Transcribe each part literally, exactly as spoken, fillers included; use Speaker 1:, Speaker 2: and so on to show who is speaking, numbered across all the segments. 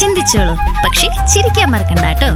Speaker 1: ചിന്തിച്ചോളൂ, പക്ഷെ ചിരിക്കാൻ മറക്കണ്ട കേട്ടോ.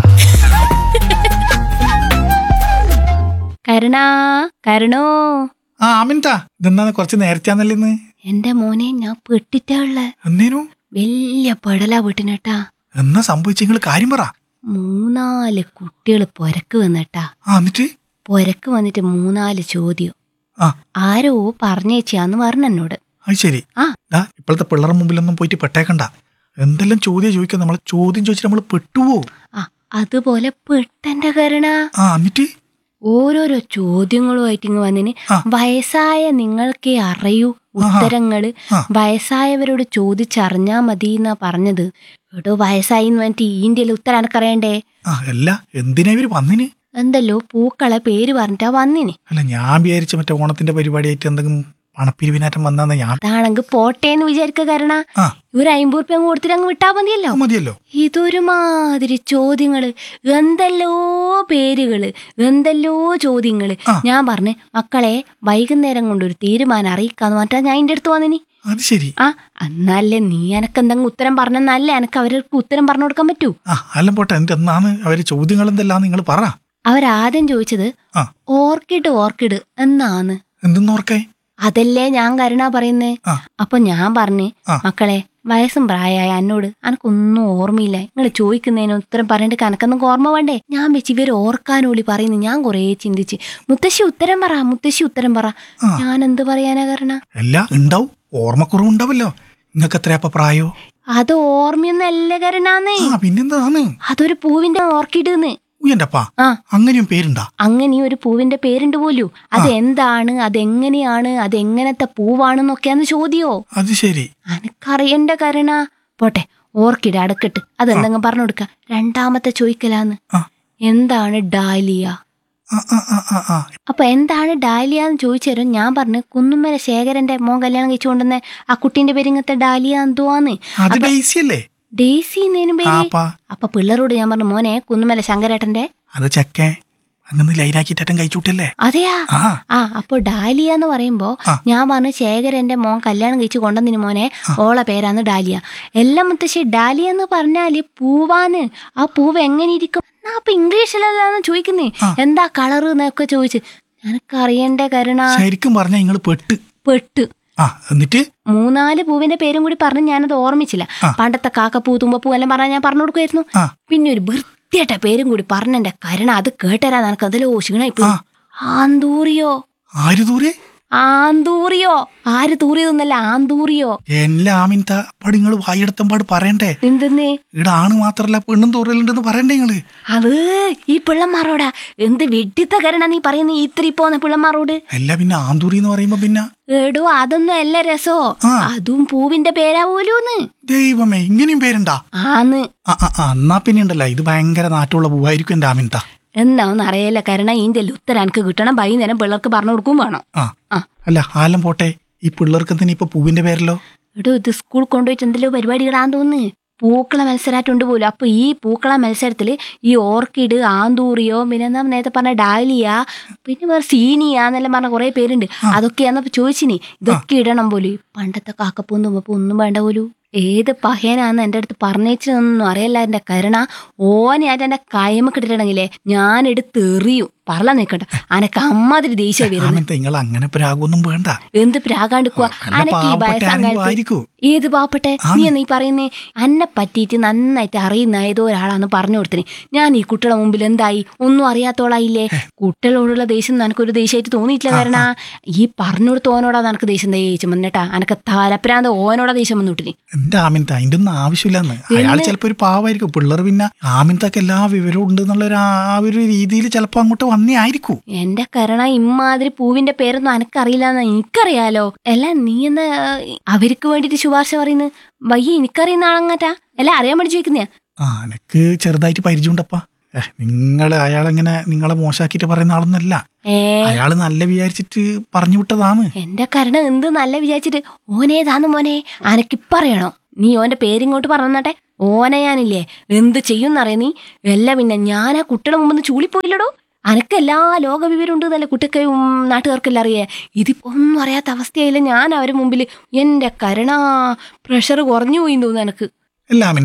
Speaker 1: കരുണാ കരുണോ.
Speaker 2: ആ അമിൻതാ, ഇതെന്താണ് കുറച്ച് നേരത്തെയാന്നല്ലേ ഇന്ന്?
Speaker 1: എന്റെ മോനെ ഞാൻ പെട്ടിട്ടാ ഉള്ള
Speaker 2: എന്നേനു
Speaker 1: വലിയ പെടലാ വീട്ടിനേട്ടാ.
Speaker 2: എന്നാ സംഭവിച്ച നിങ്ങള് കാര്യം പറ.
Speaker 1: മൂന്നാല് കുട്ടികള് പൊരക്ക് വന്നിട്ടാ.
Speaker 2: ആ എന്നിട്ട്
Speaker 1: പൊരക്ക് വന്നിട്ട് മൂന്നാല് ചോദ്യം.
Speaker 2: ആ
Speaker 1: ആരോ പറഞ്ഞേച്ചാന്ന് പറഞ്ഞ എന്നോട്.
Speaker 2: അത് ശരി.
Speaker 1: ആ
Speaker 2: ദാ ഇപ്പോഴത്തെ പിള്ളേരുടെ മുമ്പിലൊന്നും പോയിട്ട് പെട്ടേക്കണ്ട. എന്തെല്ലാം ചോദ്യം ചോദിക്കാം, നമ്മള് ചോദ്യം ചോദിച്ചിട്ട് നമ്മള് പെട്ടുവോ?
Speaker 1: ആ അതുപോലെ പെട്ടെന്റെ കരുണ.
Speaker 2: ആ എന്നിട്ട്
Speaker 1: ഓരോരോ ചോദ്യങ്ങളുമായിട്ട് ഇങ്ങ് വന്നിന്. വയസ്സായ നിങ്ങൾക്കേ അറിയൂ ഉത്തരങ്ങള്, വയസ്സായവരോട് ചോദിച്ചറിഞ്ഞാ മതി എന്നാ പറഞ്ഞത്. എടോ വയസ്സായി എന്ന് പറഞ്ഞിട്ട് ഈ ഇന്ത്യയിലെ ഉത്തരം എനക്കറിയണ്ടേ?
Speaker 2: ആ അല്ല, എന്തിനാ ഇവര് വന്നിന്?
Speaker 1: എന്തല്ലോ പൂക്കളെ പേര് പറഞ്ഞിട്ടാ വന്നിന്.
Speaker 2: അല്ല, ഞാൻ വിചാരിച്ച മറ്റേ ഓണത്തിന്റെ പരിപാടിയായിട്ട് എന്തെങ്കിലും പണപ്പിരിവിനാറ്റം വന്നാ ഞാൻ.
Speaker 1: അതാണെങ്കിൽ പോട്ടേന്ന് വിചാരിക്ക കരണ. ഒരു അമ്പത് റുപ്യ അങ്ങ് കൊടുത്തിട്ട് അങ്ങ് വിട്ടാ മതിയല്ലോ.
Speaker 2: മതിയല്ലോ.
Speaker 1: ഇതൊരുമാതിരി ചോദ്യങ്ങള്, എന്തെല്ലോ പേരുകള്, എന്തെല്ലോ ചോദ്യങ്ങള്. ഞാൻ പറഞ്ഞ് മക്കളെ വൈകുന്നേരം കൊണ്ടൊരു തീരുമാനം അറിയിക്കാന്ന് പറഞ്ഞാ ഞാൻ എന്റെ അടുത്ത് വന്നിനി.
Speaker 2: അത് ശരി.
Speaker 1: ആ എന്നല്ലേ നീ എനക്ക് എന്തെങ്കിലും ഉത്തരം പറഞ്ഞെന്നല്ലേ എനക്ക് അവർക്ക് ഉത്തരം പറഞ്ഞു കൊടുക്കാൻ പറ്റൂ.
Speaker 2: ആ അല്ല പോട്ടെ, എന്തെന്നാണ് അവര് ചോദ്യങ്ങൾ എന്തെല്ലാം നിങ്ങൾ പറ.
Speaker 1: അവരാദ്യം ചോദിച്ചത് ഓർക്കിഡ് ഓർക്കിഡ് എന്നാന്ന്.
Speaker 2: എന്തെന്ന് ഓർക്കായി?
Speaker 1: അതല്ലേ ഞാൻ കരുണ പറയുന്നേ. അപ്പൊ ഞാൻ പറഞ്ഞ് മക്കളെ വയസ്സും പ്രായമായ എന്നോട് എനക്കൊന്നും ഓർമ്മയില്ല, നിങ്ങൾ ചോദിക്കുന്നതിന് ഉത്തരം പറയേണ്ട കനക്കൊന്നും ഓർമ്മ വേണ്ടേ. ഞാൻ വെച്ച് ഇവർ ഓർക്കാനോളി പറയുന്നു. ഞാൻ കൊറേ ചിന്തിച്ച് മുത്തശ്ശി ഉത്തരം പറ, മുത്തശ്ശി ഉത്തരം പറ. ഞാൻ എന്ത് പറയാനാ കരുണ?
Speaker 2: എല്ലാം ഉണ്ടാവും, ഓർമ്മക്കുറവുണ്ടാവല്ലോ. നിങ്ങൾക്ക് എത്രയാ പ്രായോ?
Speaker 1: അത് ഓർമ്മയൊന്നല്ല കരുണാന്നേ.
Speaker 2: പിന്നെന്താണ്?
Speaker 1: അതൊരു പൂവിന്റെ ഓർക്കിഡ്ന്ന്.
Speaker 2: ഉയ്യന്റപ്പാ, അങ്ങനെയും പേരുണ്ടാ?
Speaker 1: അങ്ങനെയും ഒരു പൂവിന്റെ പേരുണ്ട് പോലൂ. അത് എന്താണ്, അതെങ്ങനെയാണ്, അതെങ്ങനത്തെ പൂവാണെന്നൊക്കെയാന്ന് ചോദ്യോ.
Speaker 2: അത് ശരി.
Speaker 1: അനക്കറിയണ്ട കരുണ. പോട്ടെ, ഓർക്കിഡ് അടക്കട്ട്, അതെന്തെങ്കിലും പറഞ്ഞു കൊടുക്ക. രണ്ടാമത്തെ ചോദിക്കലാന്ന് എന്താണ് ഡാലിയ. അപ്പൊ എന്താണ് ഡാലിയ എന്ന് ചോദിച്ചു. ഞാൻ പറഞ്ഞു കുന്നുമ്മല ശേഖരന്റെ മോൻ കല്യാണം കഴിച്ചുകൊണ്ടുവന്ന ആ കുട്ടീന്റെ പേര് ഇങ്ങനത്തെ ഡാലിയ എന്തുവാന്ന്. ഡെയ്സി എന്നേനും പേര്. അപ്പൊ പിള്ളേരോട് ഞാൻ പറഞ്ഞു മോനെ കുന്നുമല ശങ്കരേട്ടന്റെ
Speaker 2: അത് ചെക്കേ അങ്ങനെ ലൈനാക്കിട്ടേറ്റം കഴിച്ചുട്ടല്ലേ.
Speaker 1: അതെയാ. ആ അപ്പൊ ഡാലിയ എന്ന് പറയുമ്പോ ഞാൻ പറഞ്ഞു ശേഖരന്റെ മോൻ കല്യാണം കഴിച്ചു കൊണ്ടുവന്നിന് മോനെ, ഓളെ പേരാന്ന് ഡാലിയ. എല്ലാം മുത്തശ്ശി ഡാലിയ എന്ന് പറഞ്ഞാല് പൂവാന്ന്. ആ പൂവ് എങ്ങനെ ഇരിക്കും? അപ്പൊ ഇംഗ്ലീഷിലല്ലാന്ന് ചോദിക്കുന്നേ. എന്താ കളറ് എന്നൊക്കെ ചോദിച്ച്. എനക്കറിയണ്ടേ കരുണ.
Speaker 2: ശരിക്കും പറഞ്ഞ നിങ്ങള് പെട്ട്
Speaker 1: പെട്ട്
Speaker 2: എന്നിട്ട്
Speaker 1: മൂന്നാല് പൂവിന്റെ പേരും കൂടി പറഞ്ഞ് ഞാനത് ഓർമ്മിച്ചില്ല. പണ്ടത്തെ കാക്കപ്പൂ തുമ്പപ്പൂ എല്ലാം പറഞ്ഞാൽ ഞാൻ പറഞ്ഞു കൊടുക്കുമായിരുന്നു. പിന്നെ ഒരു വൃത്തിയായിട്ട പേരും കൂടി പറഞ്ഞെന്റെ കരുണ. അത് കേട്ടരാ നിനക്ക് അതിലോ ക്ഷീണായിപ്പോ. ആന്തൂറിയോ.
Speaker 2: ആര് തൂറി?
Speaker 1: ആന്തൂറിയോ. ആര് തൂറിയതൊന്നല്ല, ആന്തൂറിയോ.
Speaker 2: എല്ലാം നിങ്ങൾ വായിടത്തമ്പാട് പറയണ്ടേ?
Speaker 1: എന്തെന്നേ?
Speaker 2: ഇവിടെ ആണ് മാത്രല്ല പെണ്ണും തൂറലുണ്ടെന്ന് പറയണ്ടേ നിങ്ങള്?
Speaker 1: അത് ഈ പിള്ളമാരോടാ. എന്ത് വെട്ടിത്ത കരണ നീ പറയുന്ന ഇത്തിരി പോന്ന പിള്ളമാരോട്.
Speaker 2: അല്ല പിന്നെ ആന്തൂറി എന്ന് പറയുമ്പോ പിന്നെ
Speaker 1: എടോ അതൊന്നും അല്ല രസോ. അതും പൂവിന്റെ പേരാ പോലൂന്ന്.
Speaker 2: ദൈവമേ, ഇങ്ങനെയും പേരുണ്ടാ?
Speaker 1: ആന്ന്.
Speaker 2: എന്നാ പിന്നെ ഉണ്ടല്ലോ ഇത് ഭയങ്കര നാട്ടുള്ള പൂവായിരിക്കും എന്റെ ആമിൻത.
Speaker 1: എന്നാന്ന് അറിയില്ല കരണ. ഇതിന്റെ ഉത്തരം എനിക്ക് കിട്ടണം. വൈകുന്നേരം പിള്ളേർക്ക് പറഞ്ഞു കൊടുക്കും വേണം.
Speaker 2: അല്ല ആലം പോട്ടെ, ഈ പിള്ളേർക്ക് എന്തിനാ ഇപ്പൊ പൂവിന്റെ പേരല്ലോ?
Speaker 1: എടോ ഇത് സ്കൂൾ കൊണ്ടുപോയിട്ട് എന്തെല്ലോ പരിപാടികളാന്ന് തോന്നുന്നു. പൂക്കള മത്സരമായിട്ടുണ്ട് പോലും. അപ്പൊ ഈ പൂക്കള മത്സരത്തില് ഈ ഓർക്കിഡ്, ആന്തൂറിയോ, പിന്നെ എന്താ നേരത്തെ പറഞ്ഞ ഡാലിയ, പിന്നെ വേറെ സീനിയ എന്നെല്ലാം പറഞ്ഞ കുറെ പേരുണ്ട്. അതൊക്കെയാന്നപ്പോ ചോദിച്ചിനി. ഇതൊക്കെ ഇടണം പോലും. പണ്ടത്തെ കാക്കപ്പൂന്ന് തുമ്പപ്പൂ ഒന്നും വേണ്ട പോലും. ഏത് പഹേനാന്ന് എൻ്റെ അടുത്ത് പറഞ്ഞേച്ചതൊന്നും അറിയില്ല എൻ്റെ കരുണ. ഓനെയായിട്ട് എൻ്റെ കൈമ കിട്ടിട്ടുണ്ടെങ്കിലേ ഞാൻ എടുത്ത് എറിയും. പറല നിക്കട്ടെ, അനക്ക് അമ്മാതിരി ദേഷ്യം വരുന്നത്.
Speaker 2: അങ്ങനെ പ്രാഗൊന്നും വേണ്ട.
Speaker 1: എന്ത് പ്രാകാണ്ടിക്കുക അനക്ക് ഈ വയസ്സാകാലത്ത്. ഏത് പാവട്ടെ നീ നീ പറയുന്നേ? അന്നെ പറ്റിയിട്ട് നന്നായിട്ട് അറിയുന്ന ഏതോ ഒരാളാന്ന് പറഞ്ഞു കൊടുത്തിനെ. ഞാൻ ഈ കുട്ടികളുടെ മുമ്പിൽ എന്തായി? ഒന്നും അറിയാത്തോളായില്ലേ. കുട്ടികളോടുള്ള ദേഷ്യം നിനക്കൊരു ദേഷ്യമായിട്ട് തോന്നിയിട്ടില്ല കാരണ. ഈ പറഞ്ഞു കൊടുത്ത ഓനോടാ നിനക്ക് ദേഷ്യം ദേഷ്യം വന്നിട്ടാ. അനക്ക് തലപ്രാന്ത ഓനോടാ ദേഷ്യം വന്നിട്ടില്ലേ.
Speaker 2: എന്റെ ആമിൻത അതിന്റെ ഒന്നും ആവശ്യമില്ലെന്ന്. അയാൾ ചിലപ്പോ ഒരു പാവായിരിക്കും. പിള്ളേർ പിന്നെ ആമിൻതൊക്കെ എല്ലാ വിവരവും ഉണ്ട് എന്നുള്ള ആ ഒരു രീതിയിൽ ചിലപ്പോ അങ്ങോട്ട് വന്നേ ആയിരിക്കും.
Speaker 1: എന്റെ കരണ ഇമ്മാതിരി പൂവിന്റെ പേരൊന്നും എനക്കറിയില്ലെന്ന് എനിക്കറിയാലോ. അല്ല നീ എന്താ അവർക്ക് വേണ്ടിട്ട് ശുപാർശ പറയുന്നത്? വയ്യ എനിക്കറിയുന്ന ആളങ്ങറ്റാ എല്ലാം അറിയാൻ വേണ്ടി ചോദിക്കുന്നയാ.
Speaker 2: ആ എനക്ക് ചെറുതായിട്ട് പരിചയമുണ്ടപ്പാ. നിങ്ങള് അയാളെങ്ങനെ നിങ്ങളെ മോശാക്കിട്ട് പറയുന്ന ആളൊന്നല്ല. അയാള് നല്ല വിചാരിച്ചിട്ട് പറഞ്ഞു വിട്ടതാണ്.
Speaker 1: എന്റെ കരണ എന്ത് നല്ല വിചാരിച്ചിട്ട്? ഓനേതാന്ന് മോനെ അനക്കിപ്പറയണോ? നീ ഓന്റെ പേരിങ്ങോട്ട് പറഞ്ഞട്ടെ. ഓനെ ഞാനില്ലേ എന്ത് ചെയ്യുന്നറിയ നീ? എല്ലാം പിന്നെ ഞാൻ ആ കുട്ടിയുടെ മുമ്പ് ചൂളിപ്പോയില്ലടോ. അനക്ക് എല്ലാ ലോക വിവരം ഉണ്ട് എന്നല്ലേ കുട്ടിക്ക് നാട്ടുകാർക്കെല്ലാം അറിയേ. ഇതിപ്പോ ഒന്നും അറിയാത്ത അവസ്ഥയായില്ല ഞാൻ അവരുടെ മുമ്പിൽ. എന്റെ കരുണ പ്രഷർ കുറഞ്ഞു പോയി തോന്നുന്നു എനക്ക്.
Speaker 2: അല്ല ആമിൻത,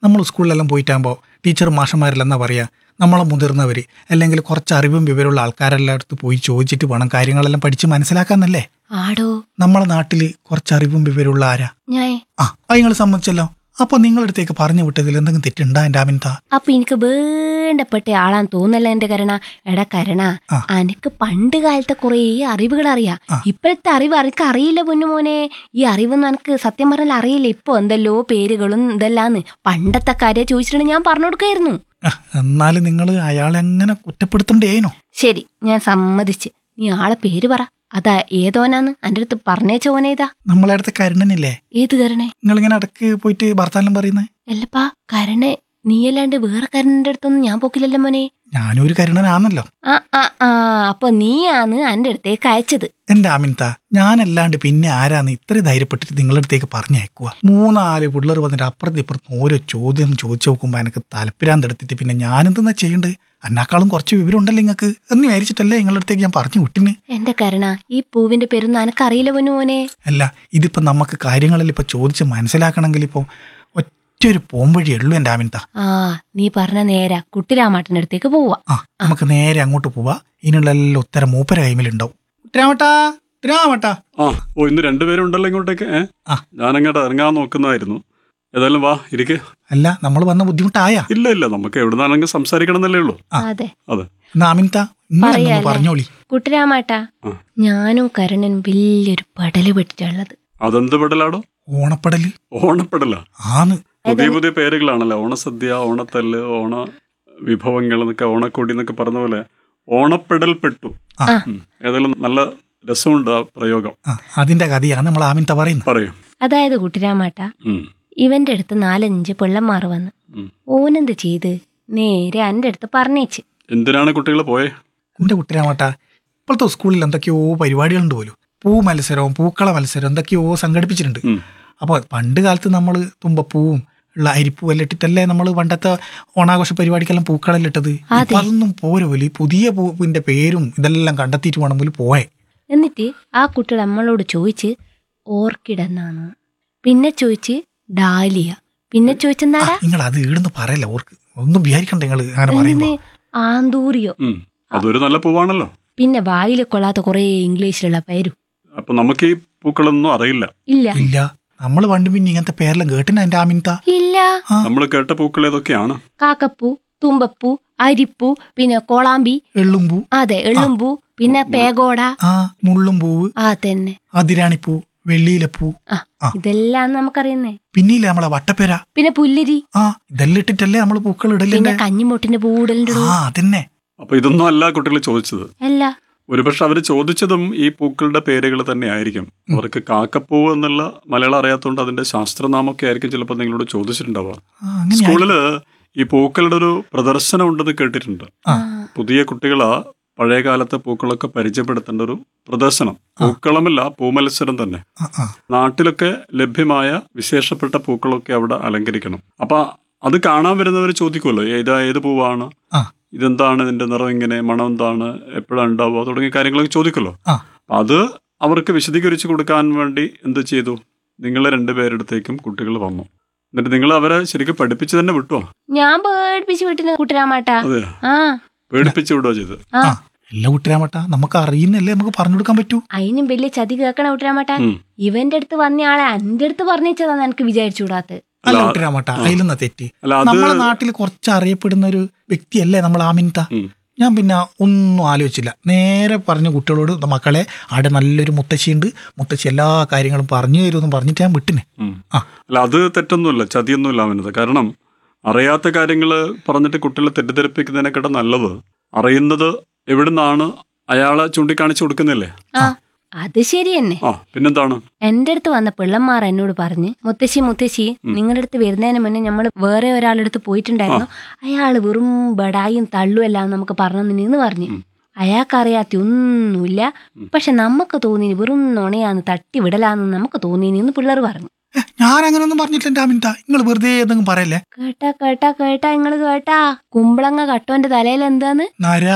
Speaker 2: നമ്മൾ സ്കൂളിലെല്ലാം പോയിട്ടാകുമ്പോൾ ടീച്ചർ മാഷന്മാരെല്ലാം എന്താ പറയുക, നമ്മളെ മുതിർന്നവർ അല്ലെങ്കിൽ കുറച്ച് അറിവും വിവരമുള്ള ആൾക്കാരെല്ലാം അടുത്ത് പോയി ചോദിച്ചിട്ട് വേണം കാര്യങ്ങളെല്ലാം പഠിച്ച് മനസ്സിലാക്കാന്നല്ലേ.
Speaker 1: ആടോ
Speaker 2: നമ്മളെ നാട്ടിൽ കുറച്ച് അറിവും വിവരമുള്ള ആരാ?
Speaker 1: ഞാൻ
Speaker 2: ആ അത് നിങ്ങൾ സമ്മതിച്ചല്ലോ. അപ്പൊ നിങ്ങളടുത്തേക്ക് പറഞ്ഞു വിട്ടതിൽ എന്തെങ്കിലും തെറ്റുണ്ടാ എൻ്റെ ആമിൻത?
Speaker 1: അപ്പൊ എനിക്ക് വേണ്ടപ്പെട്ട ആളാന്ന് തോന്നല്ല എന്റെ കരുണ. എടാ കരുണ,
Speaker 2: ആ.
Speaker 1: അനക്ക് പണ്ട് കാലത്തെ കുറേ അറിവുകൾ അറിയാം.
Speaker 2: ആ.
Speaker 1: ഇപ്പോഴത്തെ അറിവ് അനക്ക് അറിയില്ല പൊന്നുമോനെ. ഈ അറിവൊന്നും എനിക്ക് സത്യം പറഞ്ഞാൽ അറിയില്ല. ഇപ്പൊ എന്തല്ലോ പേരുകളും ഇതെല്ലാന്ന്. പണ്ടത്തെ കാര്യം ചോദിച്ചിട്ടുണ്ടെങ്കിൽ ഞാൻ പറഞ്ഞു കൊടുക്കായിരുന്നു.
Speaker 2: എന്നാലും നിങ്ങൾ അയാളെ എങ്ങനെ കുറ്റപ്പെടുത്തണ്ടേനോ?
Speaker 1: ശരി, ഞാൻ സമ്മതിച്ച്. നീ ആളെ പേര് പറ. അതാ ഏതോനാന്ന് എൻ്റെ അടുത്ത് പറഞ്ഞേച്ച ഓനേതാ?
Speaker 2: നമ്മളെ അടുത്ത് കരുണനില്ലേ?
Speaker 1: ഏത് കരുണേ?
Speaker 2: നിങ്ങളിങ്ങനെ ഇടക്ക് പോയിട്ട് ഭർത്താനം പറയുന്നത്.
Speaker 1: അല്ലപ്പാ കരുണേ, നീയല്ലാണ്ട് വേറെ കരുണന്റെ അടുത്തൊന്നും ഞാൻ പോക്കില്ലല്ലോ മോനെ.
Speaker 2: ഞാനും ഒരു കരുണനാണല്ലോ.
Speaker 1: ആ ആ ആ അപ്പൊ നീയാന്ന് എൻ്റെ അടുത്തേക്ക് അയച്ചത്.
Speaker 2: എന്റെ ആമിൻത, ഞാനല്ലാണ്ട് പിന്നെ ആരാന്ന് ഇത്ര ധൈര്യപ്പെട്ടിട്ട് നിങ്ങളുടെ അടുത്തേക്ക് പറഞ്ഞയക്കുക? മൂന്നാല് പിള്ളേർ വന്നിട്ട് അപ്പുറത്ത് ഇപ്പുറത്ത് ഓരോ ചോദ്യം ചോദിച്ചു നോക്കുമ്പോ എനിക്ക് തലപ്പിരാന്തെടുത്തിട്ട് പിന്നെ ഞാനെന്തെന്നാ ചെയ്യണ്ടത്? എന്നെക്കാളും കുറച്ച് വിവരം ഉണ്ടല്ലോ നിങ്ങൾക്ക് എന്ന് വിചാരിച്ചിട്ടല്ലേ നിങ്ങളുടെ അടുത്തേക്ക് ഞാൻ പറഞ്ഞു വിട്ടിന്.
Speaker 1: എന്റെ കരുണ, ഈ പൂവിന്റെ പേരൊന്നും എനക്കറിയില്ല പൊന്നു മോനെ.
Speaker 2: അല്ല, ഇതിപ്പോ നമുക്ക് കാര്യങ്ങളിൽ ഇപ്പൊ ചോദിച്ച് മനസ്സിലാക്കണമെങ്കിൽ ഇപ്പൊ ഒറ്റൊരു പോംവഴി ഉള്ളൂ എന്റെ ആമിൻത.
Speaker 1: ആ നീ പറഞ്ഞ നേരാ, കുട്ടിരാമാട്ടന്റെ അടുത്തേക്ക് പോവാ.
Speaker 2: ആ നമുക്ക് നേരെ അങ്ങോട്ട് പോവാ. ഇതിനുള്ള എല്ലാ ഉത്തരം മൂപ്പര കൈമിലുണ്ടാവും. കുട്ടിരാമട്ടാ, കുട്ടിരാമട്ടാ.
Speaker 3: ആ ഓ ഇന്ന് രണ്ടുപേരും ഉണ്ടല്ലോ ഇങ്ങോട്ടേക്ക്. ഏ
Speaker 2: ആ.
Speaker 3: ഞാനങ്ങോട്ട് ഇറങ്ങാൻ നോക്കുന്നതായിരുന്നു. ഏതായാലും വാ ഇരിക്ക്.
Speaker 2: അല്ല, നമ്മൾ വന്ന ബുദ്ധിമുട്ടായാ?
Speaker 3: ഇല്ല ഇല്ല, നമുക്ക് എവിടുന്നാണെങ്കിൽ സംസാരിക്കണം എന്നല്ലേ ഉള്ളൂ.
Speaker 1: അതെ
Speaker 3: അതെ.
Speaker 2: എന്നാ ആമിൻത
Speaker 1: പറയാല്ലേ?
Speaker 2: പറഞ്ഞോളി.
Speaker 1: കുട്ടിരാമാട്ടാ,
Speaker 3: ആ.
Speaker 1: ഞാനും കരുണനും വലിയൊരു പടല് പെട്ടിട്ടുള്ളത്.
Speaker 3: അതെന്ത് പെടലാടോ?
Speaker 2: ഓണപ്പടല്.
Speaker 3: ഓണപ്പെടല.
Speaker 2: ആന്ന്.
Speaker 3: പുതിയ പുതിയ പേരുകളാണല്ലോ. ഓണസദ്യ, ഓണത്തല്ല്, ഓണ വിഭവങ്ങൾ എന്നൊക്കെ, ഓണക്കോടി എന്നൊക്കെ പറഞ്ഞ പോലെ ഓണപ്പെടൽ പെട്ടു.
Speaker 2: ആ.
Speaker 3: ഉം. ഏതായാലും നല്ല രസമുണ്ട് ആ പ്രയോഗം.
Speaker 2: ആ, അതിന്റെ കഥയാണ് നമ്മൾ ആമിൻത പറയുന്നത്.
Speaker 3: പറയൂ.
Speaker 1: അതായത് കുട്ടിരാമാട്ടാ,
Speaker 3: ഉം.
Speaker 1: ഇവന്റെ അടുത്ത് നാലഞ്ച് പിള്ളന്മാർ വന്ന്
Speaker 3: ഉം.
Speaker 1: ഓനെന്ത് ചെയ്ത് നേരെ എൻ്റെ അടുത്ത് പറഞ്ഞേച്ച്.
Speaker 3: എന്തിനാണ് കുട്ടികൾ പോയെ?
Speaker 2: എന്റെ കുട്ടിരാമട്ട, ഇപ്പോഴത്തെ സ്കൂളിൽ എന്തൊക്കെയോ പരിപാടികളുണ്ട് പോലും. പൂ മത്സരവും പൂക്കള മത്സരം എന്തൊക്കെയോ സംഘടിപ്പിച്ചിട്ടുണ്ട്.
Speaker 3: ഉം.
Speaker 2: അപ്പോൾ പണ്ട് കാലത്ത് നമ്മൾ തുമ്പപ്പൂവും ഉള്ള അരിപ്പൂ എല്ലാം ഇട്ടിട്ടല്ലേ നമ്മൾ പണ്ടത്തെ ഓണാഘോഷ പരിപാടിക്കെല്ലാം പൂക്കളെല്ലാം ഇട്ടത്. ഇപ്പൊ അതൊന്നും പോരെ പോലും. ഈ പുതിയ പൂവിന്റെ പേരും ഇതെല്ലാം കണ്ടെത്തിയിട്ട് വേണം പോലും പോയെ.
Speaker 1: എന്നിട്ട് ആ കുട്ടികൾ നമ്മളോട് ചോദിച്ച് ഓർക്കിഡ് എന്നാണ്, പിന്നെ ചോദിച്ച് ഡാലിയ, പിന്നെ ചോദിച്ചെന്നാടാ
Speaker 2: നിങ്ങൾ അത് ഈടുന്ന് പറയല്ല, ഓർക്ക് ഒന്നും വിചാരിക്കണ്ട നിങ്ങൾ അങ്ങനെ പറയുമ്പോ.
Speaker 1: ആന്തൂറിയോ,
Speaker 3: ഉം. അതൊരു നല്ല പൂവാണല്ലോ.
Speaker 1: പിന്നെ വായിൽ കൊള്ളാത്ത കുറെ ഇംഗ്ലീഷിലുള്ള പേരും.
Speaker 3: അപ്പൊ നമുക്ക് ഈ പൂക്കളൊന്നും അറിയില്ല.
Speaker 1: ഇല്ല
Speaker 2: ഇല്ല, നമ്മൾ പണ്ട് പിന്നെ ഇങ്ങനത്തെ പേരെല്ലാം കേട്ടിന എന്റെ ആമിൻത.
Speaker 1: ഇല്ല.
Speaker 3: നമ്മൾ കേട്ട പൂക്കൾ ഏതൊക്കെയാണ്?
Speaker 1: കാക്കപ്പൂ, തുമ്പപ്പൂ, അരിപ്പൂ, പിന്നെ കോളാമ്പി,
Speaker 2: എള്ളുംപൂ.
Speaker 1: അതെ എള്ളുംപൂ, പിന്നെ പേഗോഡ,
Speaker 2: ആ മുള്ളും പൂവ്,
Speaker 1: ആ തന്നെ
Speaker 2: അതിരാണിപ്പൂ, വെള്ളിയിലപ്പൂ.
Speaker 1: ആ ഇതെല്ലാം നമുക്കറിയുന്നേ.
Speaker 2: പിന്നില്ലേ നമ്മളെ വട്ടപ്പേര.
Speaker 1: പിന്നെ പുല്ലിരി.
Speaker 2: ആ ഇതെല്ലാം ഇട്ടിട്ടല്ലേ നമ്മള് പൂക്കൾ
Speaker 1: പിന്നെ
Speaker 2: ഇടലുണ്ട്.
Speaker 1: കഞ്ഞിമുട്ടിന്റെ പൂടലുണ്ട്.
Speaker 2: ആ അതന്നെ.
Speaker 3: അപ്പൊ ഇതൊന്നും അല്ല കുട്ടികൾ ചോദിച്ചത്.
Speaker 1: അല്ല,
Speaker 3: ഒരുപക്ഷെ അവര് ചോദിച്ചതും ഈ പൂക്കളുടെ പേരുകൾ തന്നെ ആയിരിക്കും. അവർക്ക് കാക്കപ്പൂവ് എന്നുള്ള മലയാളം അറിയാത്തതുകൊണ്ട് അതിന്റെ ശാസ്ത്രനാമൊക്കെ ആയിരിക്കും ചിലപ്പോൾ നിങ്ങളോട് ചോദിച്ചിട്ടുണ്ടാവുക.
Speaker 2: ആ, അങ്ങനെ
Speaker 3: സ്കൂളില് ഈ പൂക്കളുടെ ഒരു പ്രദർശനം ഉണ്ടെന്ന് കേട്ടിട്ടുണ്ട്.
Speaker 2: ആ.
Speaker 3: പുതിയ കുട്ടികളാ പഴയ കാലത്തെ പൂക്കളൊക്കെ പരിചയപ്പെടുത്തേണ്ട ഒരു പ്രദർശനം. പൂക്കളമല്ല, പൂമത്സരം തന്നെ.
Speaker 2: ആ, ആ.
Speaker 3: നാട്ടിലൊക്കെ ലഭ്യമായ വിശേഷപ്പെട്ട പൂക്കളൊക്കെ അവിടെ അലങ്കരിക്കണം. അപ്പൊ അത് കാണാൻ വരുന്നവർ ചോദിക്കുമല്ലോ, ഏതാ ഏത് പൂവാണ്,
Speaker 2: ആ.
Speaker 3: ഇതെന്താണ്, ഇതിന്റെ നിറം എങ്ങനെ, മണം എന്താണ്, എപ്പോഴാണ് ഉണ്ടാവുക തുടങ്ങിയ കാര്യങ്ങളൊക്കെ ചോദിക്കുമല്ലോ.
Speaker 2: ആ.
Speaker 3: അപ്പൊ അത് അവർക്ക് വിശദീകരിച്ച് കൊടുക്കാൻ വേണ്ടി എന്ത് ചെയ്തു, നിങ്ങളെ രണ്ടുപേരെടുത്തേക്കും കുട്ടികൾ വന്നു. എന്നിട്ട് നിങ്ങൾ അവരെ ശരിക്കും പഠിപ്പിച്ച് തന്നെ വിട്ടോ?
Speaker 1: ഞാൻ പേടിപ്പിച്ച് വിട്ടിന് കുട്ടിരാമാട്ടാ.
Speaker 3: അതെ,
Speaker 1: ആ
Speaker 3: പേടിപ്പിച്ച് വിടുക ചെയ്ത്.
Speaker 1: ആ
Speaker 2: ആ എല്ലാ കുട്ടിരാമട്ട നമുക്ക് അറിയുന്നല്ലേ നമുക്ക് പറഞ്ഞു കൊടുക്കാൻ പറ്റൂ.
Speaker 1: അതിനും വലിയ ചതി കേൾക്കണ കുട്ടിരാമാട്ടാ.
Speaker 3: ഉം.
Speaker 1: ഇവന്റെ അടുത്ത് വന്ന ആളെ എന്റെ അടുത്ത് പറഞ്ഞതാന്ന് എനിക്ക് വിചാരിച്ചുകൂടാത്ത.
Speaker 2: അല്ല
Speaker 3: അല്ല,
Speaker 2: കുട്ടിരാമട്ട, അതിലൊന്ന തെറ്റി.
Speaker 3: അല്ല അത്
Speaker 2: നമ്മളെ നാട്ടിൽ കുറച്ച് അറിയപ്പെടുന്ന ഒരു വ്യക്തിയല്ലേ നമ്മൾ ആമിൻത.
Speaker 3: ഉം.
Speaker 2: ഞാൻ പിന്നെ ഒന്നും ആലോചിച്ചില്ല, നേരെ പറഞ്ഞു കുട്ടികളോട്, മക്കളെ അവിടെ നല്ലൊരു മുത്തശ്ശിയുണ്ട്, മുത്തശ്ശി എല്ലാ കാര്യങ്ങളും പറഞ്ഞു തരുമെന്ന് പറഞ്ഞിട്ട് ഞാൻ വിട്ടിന്.
Speaker 3: ഉം.
Speaker 2: ആ.
Speaker 3: അല്ല അത് തെറ്റൊന്നുമില്ല, ചതിയൊന്നുമില്ല അവനത്. കാരണം അറിയാത്ത കാര്യങ്ങൾ പറഞ്ഞിട്ട് കുട്ടികളെ തെറ്റിദ്ധരിപ്പിക്കുന്നതിനെക്കാട്ടും നല്ലത് അറിയുന്നത് എവിടുന്നാണ് അയാളെ ചൂണ്ടിക്കാണിച്ചു കൊടുക്കുന്നില്ലേ.
Speaker 1: ആ അത് ശരി തന്നെ.
Speaker 3: ആ പിന്നെന്താണ്?
Speaker 1: എന്റെ അടുത്ത് വന്ന പിള്ളന്മാർ എന്നോട് പറഞ്ഞ്, മുത്തശ്ശി മുത്തശ്ശി നിങ്ങളുടെ അടുത്ത് വരുന്നതിന് മുന്നേ നമ്മൾ വേറെ ഒരാളുടെ അടുത്ത് പോയിട്ടുണ്ടായിരുന്നു, അയാള് വെറും ബടായും തള്ളും എല്ലാം നമുക്ക് പറഞ്ഞെന്ന് പറഞ്ഞു. അയാൾക്കറിയാത്ത ഒന്നുമില്ല, പക്ഷെ നമുക്ക് തോന്നിനി വെറും നുണയാന്ന് തട്ടി വിടലാന്ന് നമുക്ക് തോന്നിനി പിള്ളേർ പറഞ്ഞു.
Speaker 2: ഞാൻ അങ്ങനെ ഒന്നും പറഞ്ഞിട്ടില്ല എന്റെ ആമിൻത, നിങ്ങൾ വെറുതെ എന്തെങ്കിലും പറയല്ലേ.
Speaker 1: കേട്ടാ കേട്ടാ കേട്ടാ നിങ്ങള് കേട്ടാ, കുമ്പളങ്ങ കട്ടോന്റെ തലയിൽ എന്താന്ന്
Speaker 2: നര